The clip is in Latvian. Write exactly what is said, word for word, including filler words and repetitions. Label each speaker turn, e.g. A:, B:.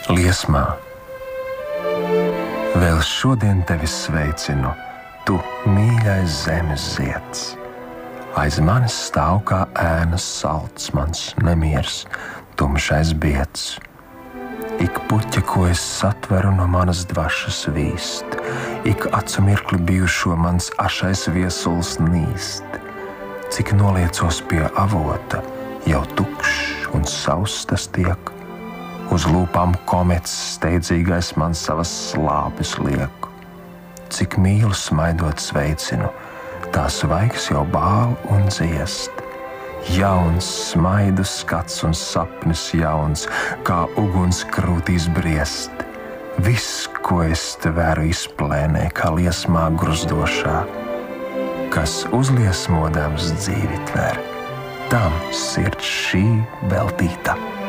A: Liesmā, vēl šodien tevi sveicinu, tu mīļais zemes zieds. Aiz manis stāv kā ēnas salds mans nemiers, tumšais bieds. Ik puķa, ko es satveru no manas dvašas vīst, ik acu mirkli bijušo mans ašais viesuls nīst. Cik noliecos pie avota, jau tukšs un sauss tas tiek, uz lūpām komets steidzīgais man savas slāpes liek. Cik mīlu smaidot sveicinu, tās vaigs jau bāl un dziest. Jauns, smaidu skats un sapnis jauns, kā uguns krūtīs briest. Viss, ko es tveru izplēnē, kā liesmā gruzdošā, kas uzliesmodams dzīvi tver, tam sirds šī veltīta.